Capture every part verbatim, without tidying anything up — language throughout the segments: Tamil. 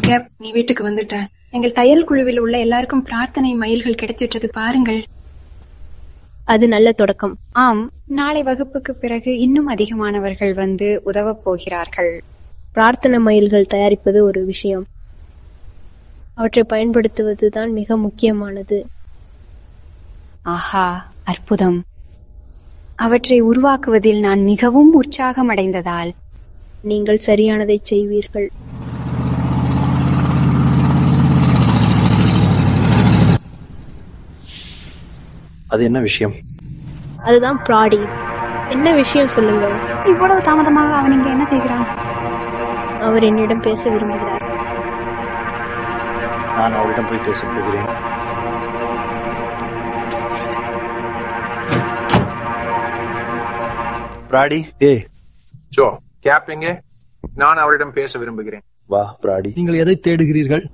கேப், நீ வீட்டுக்கு வந்துட்ட. எங்கள் தையல் குழுவில் உள்ள எல்லாருக்கும் பிரார்த்தனை மயில்கள் கிடைத்துவிட்டது பாருங்கள். அது நல்ல தொடக்கம். ஆம், நாளை வகுப்புக்கு பிறகு இன்னும் அதிகமானவர்கள் வந்து உதவப் போகிறார்கள். பிரார்த்தனை மயில்கள் தயாரிப்பது ஒரு விஷயம், அவற்றை பயன்படுத்துவதுதான் மிக முக்கியமானது. ஆஹா, அற்புதம்! அவற்றை உருவாக்குவதில் நான் மிகவும் உற்சாகம் அடைந்ததால் நீங்கள் சரியானதை செய்வீர்கள். அது என்ன விஷயம்? அதுதான் ப்ராடி. என்ன விஷயம் சொல்லுங்க. இவ்வளவு தாமதமாக அவன் இங்க என்ன செய்கிறான்? அவர் என்னிடம் பேச விரும்புகிறார். நான் அவரிடம் போய் பேச போகிறேன். பிராடி, ஏ ஜோ, கேப் எங்கே? நான் அவரிடம் பேச விரும்புகிறேன். வா பிராடி. நீங்கள் எதை தேடுகிறீர்கள்?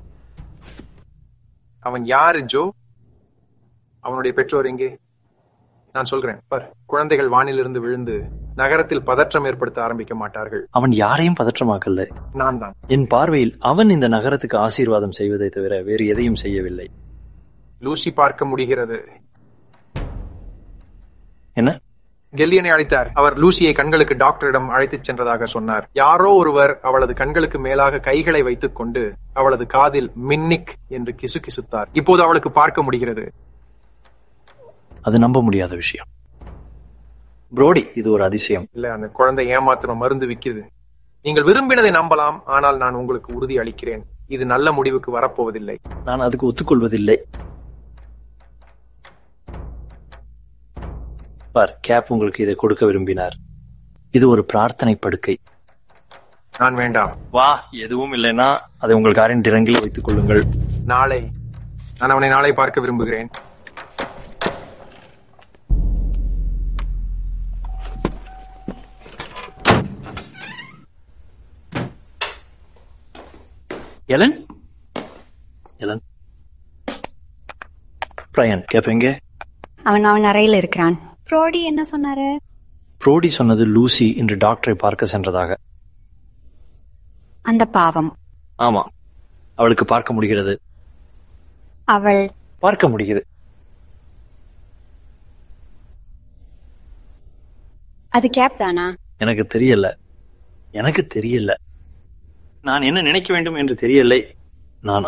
அவன் யாரு ஜோ? அவனுடைய பெற்றோர் எங்கே? நான் சொல்கிறேன் பார், குழந்தைகள் வானிலிருந்து விழுந்து நகரத்தில் பதற்றம் ஏற்படுத்த ஆரம்பிக்க மாட்டார்கள். அவன் யாரையும் பதற்றமாக்கல. நான் தான். என் பார்வையில் அவன் இந்த நகரத்துக்கு ஆசீர்வாதம் செய்வதை தவிர வேறு எதையும் செய்யவில்லை. லூசி பார்க்க முடிகிறது. என்ன? கெல்லியனை அழைத்தார். அவர் லூசியை கண்களுக்கு டாக்டரிடம் அழைத்துச் சென்றதாக சொன்னார். யாரோ ஒருவர் அவளது கண்களுக்கு மேலாக கைகளை வைத்துக் கொண்டு அவளது காதில் மின்னிக் என்று கிசு கிசுத்தார். இப்போது அவளுக்கு பார்க்க முடிகிறது. அது நம்ப முடியாத விஷயம். புரோடி, இது ஒரு அதிசயம். இல்ல, அந்த குழந்தை ஏமாத்திரம் மருந்து விற்கிறது. நீங்கள் விரும்பினதை நம்பலாம், ஆனால் நான் உங்களுக்கு உறுதி அளிக்கிறேன், இது நல்ல முடிவுக்கு வரப்போவதில்லை. நான் அதுக்கு ஒத்துக்கொள்வதில்லை. பார், கேப் உங்களுக்கு இதை கொடுக்க விரும்பினார். இது ஒரு பிரார்த்தனை படுக்கை. நான் வேண்டாம். வா, எதுவும் இல்லைன்னா அதை உங்கள் காரின் டிரங்கில் வைத்துக் கொள்ளுங்கள். நாளை நான் அவனை நாளை பார்க்க விரும்புகிறேன். எலன், எலன், பிரையன், கேப் எங்கே? அவன் அவன் அறையில் இருக்கிறான். ப்ரோடி என்ன சொன்னாரு? ப்ரோடி சொன்னது லூசி இன்று டாக்டரை பார்க்க சென்றதாக. அந்த பாவம். ஆமா, அவளுக்கு பார்க்க முடிகிறது. அவள் பார்க்க முடியுது. அது கேப் தானா? எனக்கு தெரியல, எனக்கு தெரியல. நான் என்ன நினைக்க வேண்டும் என்று தெரியலை.